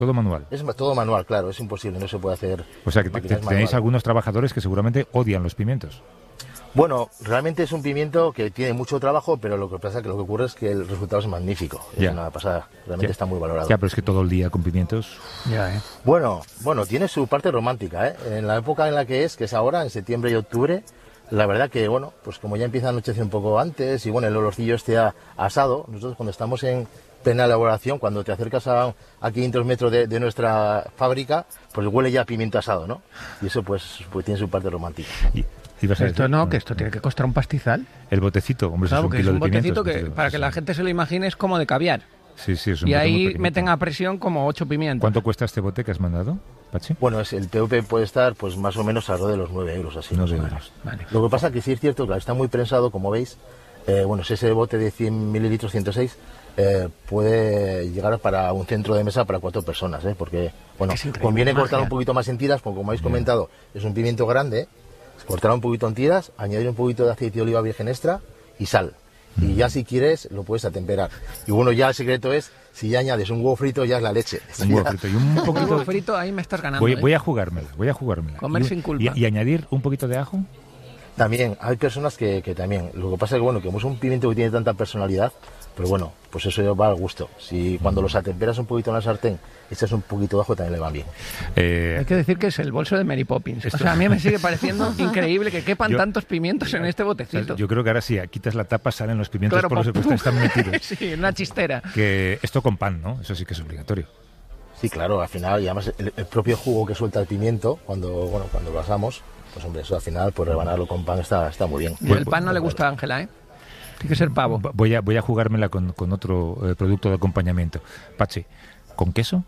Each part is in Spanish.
Todo manual. Es todo manual, claro, es imposible, no se puede hacer. O sea, que tenéis algunos trabajadores que seguramente odian los pimientos. Bueno, realmente es un pimiento que tiene mucho trabajo, pero lo que pasa es que lo que ocurre es que el resultado es magnífico. Es una pasada, realmente está muy valorado. Ya, pero es que todo el día con pimientos... Ya, Bueno, tiene su parte romántica, ¿eh? En la época en la que es ahora, en septiembre y octubre, la verdad que, bueno, pues como ya empieza a anochecer un poco antes y bueno, el olorcillo asado, nosotros cuando estamos en plena elaboración, cuando te acercas a 500 metros de nuestra fábrica, pues huele ya a pimiento asado, ¿no? Y eso pues tiene su parte romántica. Esto no, que esto tiene que costar un pastizal. El botecito, hombre, claro, es un botecito que, para que la gente se lo imagine, es como de caviar. Sí, es un y ahí meten a presión como 8 pimientos. ¿Cuánto cuesta este bote que has mandado, Pachi? Bueno, el PVP puede estar pues más o menos alrededor de los 9 euros, así. 9 euros. Vale. Lo que pasa es que sí es cierto que está muy prensado, como veis. Bueno, si ese bote de 100 mililitros, 106, puede llegar para un centro de mesa para 4 personas, porque, bueno, conviene cortar un poquito más en tiras, porque como habéis comentado, es un pimiento grande, cortar un poquito en tiras, añadir un poquito de aceite de oliva virgen extra y sal. Y ya si quieres, lo puedes atemperar. Y bueno, ya el secreto es, si ya añades un huevo frito, ya es la leche. Un huevo frito y un poquito... huevo frito, ahí me estás ganando. Voy a jugármela. Comer sin culpa. ¿Y añadir un poquito de ajo? También, hay personas que también. Lo que pasa es que, bueno, que es un pimiento que tiene tanta personalidad, pero bueno, pues eso va al gusto. Si cuando los atemperas un poquito en la sartén, echas un poquito de ajo, también le va bien. Hay que decir que es el bolso de Mary Poppins. O sea, a mí me sigue pareciendo increíble que quepan tantos pimientos en este botecito. Yo creo que ahora sí, quitas la tapa, salen los pimientos, claro, por los que están metidos. Sí, una chistera. Que esto con pan, ¿no? Eso sí que es obligatorio. Sí, claro, al final, y además el propio jugo que suelta el pimiento, cuando lo asamos, pues hombre, eso al final, pues rebanarlo con pan está muy bien. Y el pan no le gusta a Ángela, ¿eh? Tiene que ser pavo. Voy a jugármela con otro producto de acompañamiento. Pachi, ¿con queso?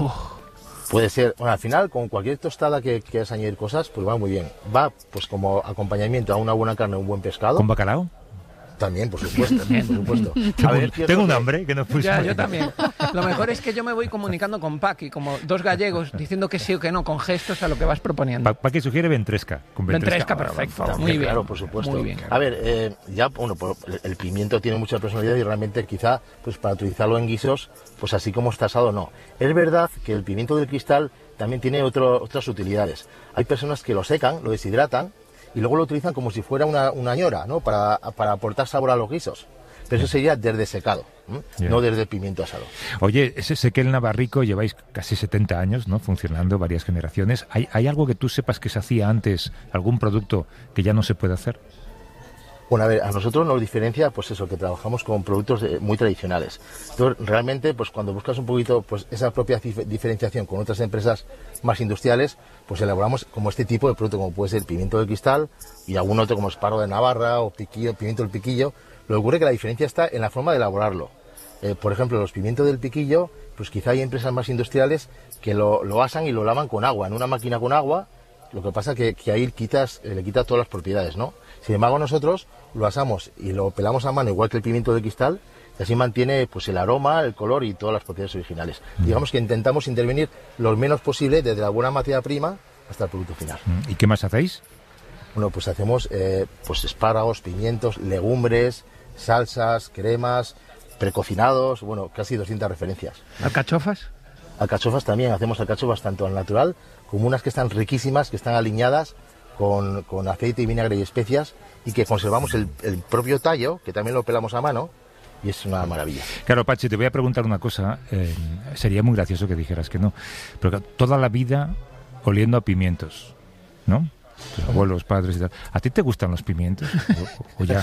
Puede ser, bueno, al final, con cualquier tostada que quieras añadir cosas, pues va muy bien. Va, pues como acompañamiento a una buena carne, un buen pescado. ¿Con bacalao? También, por supuesto. Tengo un hambre que no puse. Ya, yo también. Lo mejor es que yo me voy comunicando con Paqui, como dos gallegos, diciendo que sí o que no, con gestos a lo que vas proponiendo. Paqui sugiere ventresca. Con ventresca, perfecto. También, muy bien. Claro, por supuesto. Muy bien. A ver, ya, bueno, el pimiento tiene mucha personalidad y realmente quizá, pues para utilizarlo en guisos, pues así como está asado, no. Es verdad que el pimiento del cristal también tiene otras utilidades. Hay personas que lo secan, lo deshidratan, y luego lo utilizan como si fuera una ñora, ¿no? Para aportar sabor a los guisos. Pero eso sería desde secado, no desde pimiento asado. Oye, sé que el Navarrico lleváis casi 70 años, ¿no? Funcionando, varias generaciones. ¿Hay algo que tú sepas que se hacía antes, algún producto que ya no se puede hacer? Bueno, a ver, a nosotros nos diferencia, pues eso, que trabajamos con productos muy tradicionales. Entonces, realmente, pues cuando buscas un poquito, pues esa propia diferenciación con otras empresas más industriales, pues elaboramos como este tipo de producto, como puede ser pimiento de cristal y algún otro como esparro de Navarra o pimiento del piquillo. Lo que ocurre es que la diferencia está en la forma de elaborarlo. Por ejemplo, los pimientos del piquillo, pues quizá hay empresas más industriales que lo asan y lo lavan con agua, en una máquina con agua. Lo que pasa es que ahí le quitas todas las propiedades, ¿no? Sin embargo, nosotros lo asamos y lo pelamos a mano igual que el pimiento de cristal, y así mantiene pues el aroma, el color y todas las propiedades originales. Digamos que intentamos intervenir lo menos posible desde la buena materia prima hasta el producto final. ¿Y qué más hacéis? Bueno, pues hacemos pues espárragos, pimientos, legumbres, salsas, cremas, precocinados, bueno, casi 200 referencias. ¿Alcachofas? Alcachofas también, hacemos alcachofas tanto al natural como unas que están riquísimas, que están aliñadas con aceite y vinagre y especias y que conservamos el propio tallo, que también lo pelamos a mano, y es una maravilla. Claro, Pachi, te voy a preguntar una cosa. Sería muy gracioso que dijeras que no, pero toda la vida oliendo a pimientos, ¿no? Tus abuelos, padres y tal. ¿A ti te gustan los pimientos? ¿O ya?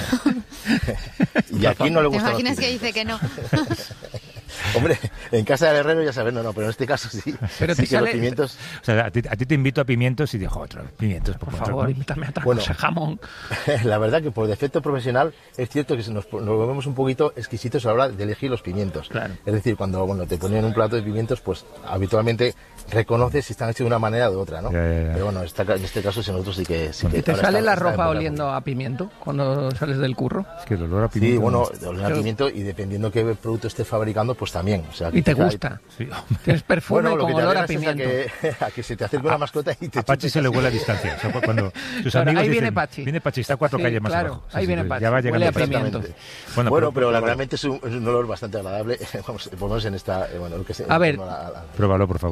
Y aquí no le gustan. ¿Te imaginas que dice que no? Hombre, en casa del herrero ya sabes, no, pero en este caso sí. Pero sí te sale... los pimientos... O sea, a ti te invito a pimientos y digo, otros pimientos, por favor, invítame a otra cosa, jamón. La verdad que por defecto profesional es cierto que nos volvemos un poquito exquisitos a la hora de elegir los pimientos. Claro. Es decir, cuando te ponen un plato de pimientos, pues habitualmente reconoces si están hechos de una manera o de otra, ¿no? Ya. Pero bueno, en este caso nosotros sí que... ¿Y te sale la ropa oliendo a pimiento cuando sales del curro? Es que el olor a pimiento... Sí, bueno, olor a pimiento, y dependiendo qué producto esté fabricando, pues también. O sea, Y te quizá- gusta. Sí. Tienes perfume Bueno, lo con que te olor a alegra es pimiento. a que se te acerque una mascota y te A Pachi chupe se le casi. huele a distancia. O sea, cuando tus Claro, amigos ahí viene dicen, Pachi. Viene Pachi, está 4 Sí, calles más claro, abajo. ahí viene Pachi, Ya va llegando huele a Pachi. pimiento. Exactamente. Bueno, Pero pruébalo. realmente es un olor bastante agradable, vamos, por lo menos en esta, bueno, lo que se, A ver. en torno a la- Pruébalo, por favor.